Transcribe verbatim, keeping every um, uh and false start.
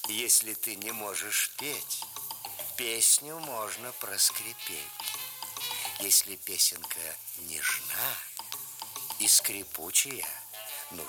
Если ты не можешь петь, песню можно проскрипеть. Если песенка нежна и скрипучая,